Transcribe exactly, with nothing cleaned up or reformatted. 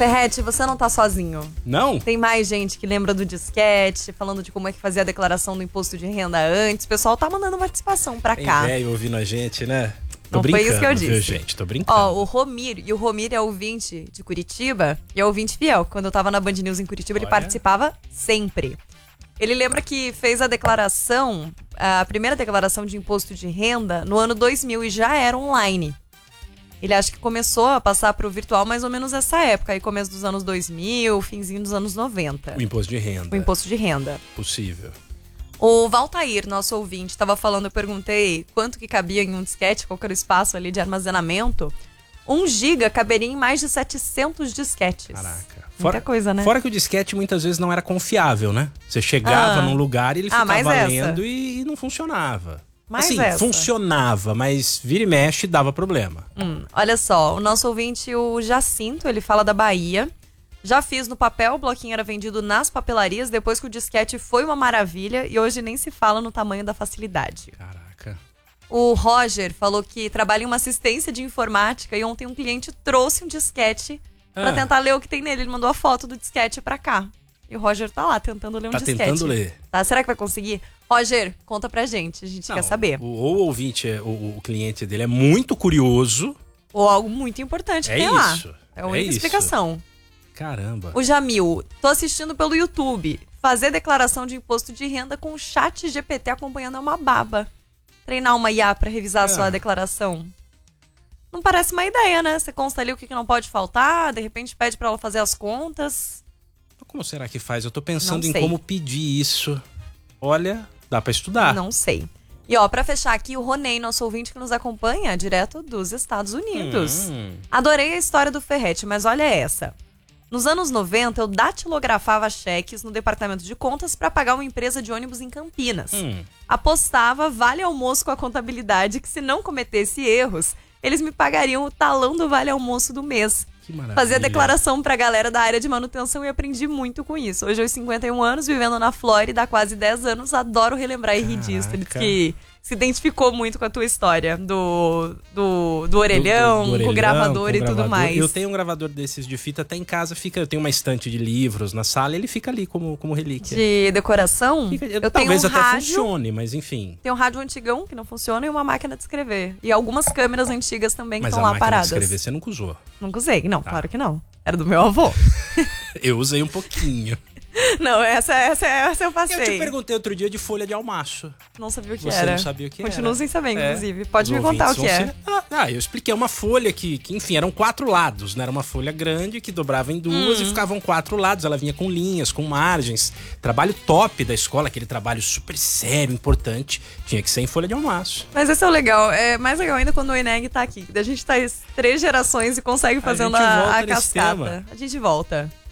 Ferrete, você não tá sozinho. Não? Tem mais gente que lembra do disquete, falando de como é que fazia a declaração do imposto de renda antes. O pessoal tá mandando participação pra Tem cá. velho ouvindo a gente, né? Tô Não brincando, foi isso que eu viu, disse. gente? Tô brincando. Ó, o Romir, e o Romir é ouvinte de Curitiba e é ouvinte fiel. Quando eu tava na Band News em Curitiba, Olha. ele participava sempre. Ele lembra que fez a declaração, a primeira declaração de imposto de renda no ano dois mil e já era online. Ele acha que começou a passar pro virtual mais ou menos essa época, aí começo dos anos dois mil, finzinho dos anos noventa. O imposto de renda. O imposto de renda. Possível. O Valtair, nosso ouvinte, estava falando, eu perguntei quanto que cabia em um disquete, qual que era o espaço ali de armazenamento. Um giga caberia em mais de setecentos disquetes. Caraca. Muita Fora, coisa, né? Fora que o disquete muitas vezes não era confiável, né? Você chegava Ah. num lugar e ele Ah, ficava mais essa. lendo e, e não funcionava. Mais assim, essa. funcionava, mas vira e mexe dava problema. Hum, olha só, o nosso ouvinte, o Jacinto, ele fala da Bahia. Já fiz no papel, o bloquinho era vendido nas papelarias, depois que o disquete foi uma maravilha e hoje nem se fala no tamanho da facilidade. Caraca. O Roger falou que trabalha em uma assistência de informática e ontem um cliente trouxe um disquete pra Ah. tentar ler o que tem nele. Ele mandou a foto do disquete pra cá. E o Roger tá lá tentando ler um Tá disquete. tentando ler. Tá? Será que vai conseguir? Roger, conta pra gente, a gente Não, quer saber. O, ou o ouvinte, é- o, o cliente dele é muito curioso. Ou algo muito importante que É tem lá. isso. É a única É isso. explicação. Caramba. O Jamil, tô assistindo pelo YouTube. Fazer declaração de imposto de renda com o chat G P T acompanhando é uma baba. Treinar uma I A pra revisar a sua Ah. declaração. Não parece uma ideia, né? Você consta ali o que que não pode faltar, de repente pede pra ela fazer as contas. Como será que faz? Eu tô pensando Não em sei. como pedir isso. Olha, dá pra estudar. Não sei. E ó, pra fechar aqui, o Ronei, nosso ouvinte que nos acompanha direto dos Estados Unidos. Hum. Adorei a história do Ferrete, mas olha essa. Nos anos noventa, eu datilografava cheques no departamento de contas para pagar uma empresa de ônibus em Campinas. Hum. Apostava vale almoço com a contabilidade que se não cometesse erros, eles me pagariam o talão do vale almoço do mês. Que maravilha. Fazia declaração pra galera da área de manutenção e aprendi muito com isso. Hoje, aos cinquenta e um anos, vivendo na Flórida há quase dez anos, adoro relembrar e rir disso. Ele disse Caraca. que se identificou muito com a tua história do, do, do orelhão, Do- do- do orelhão, com o gravador com e tudo gravador. mais. Eu tenho um gravador desses de fita até em casa, fica, eu tenho uma estante de livros na sala, ele fica ali como, como relíquia. De decoração, Fica- eu talvez tenho um até rádio, funcione, mas enfim. tenho um rádio antigão que não funciona e uma máquina de escrever. E algumas câmeras antigas também que Mas a estão lá máquina paradas. de escrever você nunca usou. Nunca usei. Não, claro que não. Era do meu avô. Eu usei um pouquinho. Não, essa, essa, essa eu passei. Eu te perguntei outro dia de folha de almaço. Não sabia o que Você era. não sabia o que Continuo era. sem saber, É. inclusive. Pode Os me contar o ouvintes que vão é. ser- Ah, ah, eu expliquei. É uma folha que, que, enfim, eram quatro lados, né? Era uma folha grande que dobrava em duas Hum. e ficavam quatro lados. Ela vinha com linhas, com margens. Trabalho top da escola, aquele trabalho super sério, importante. Tinha que ser em folha de almaço. Mas esse é o legal. É mais legal ainda quando o Eneg tá aqui. A gente tá três gerações e consegue fazendo gente a, volta a nesse cascata. tema. A gente volta.